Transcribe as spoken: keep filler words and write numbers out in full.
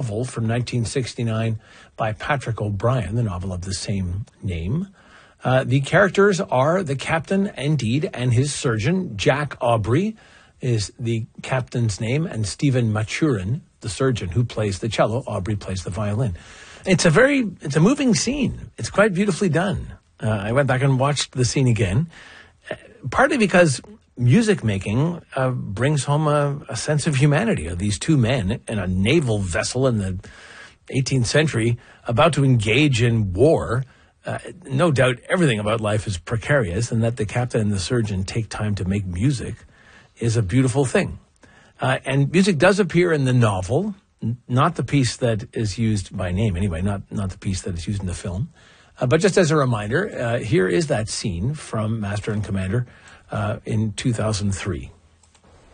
novel from nineteen sixty-nine by Patrick O'Brian, the novel of the same name. Uh, the characters are the captain, indeed, and his surgeon. Jack Aubrey is the captain's name, and Stephen Maturin, the surgeon, who plays the cello. Aubrey plays the violin. It's a very, it's a moving scene. It's quite beautifully done. Uh, I went back and watched the scene again, uh, partly because music making uh, brings home a, a sense of humanity of these two men in a naval vessel in the eighteenth century about to engage in war. Uh, no doubt everything about life is precarious, and that the captain and the surgeon take time to make music is a beautiful thing. Uh, and music does appear in the novel, n- not the piece that is used by name anyway, not, not the piece that is used in the film. Uh, but just as a reminder, uh, here is that scene from Master and Commander uh, in two thousand three.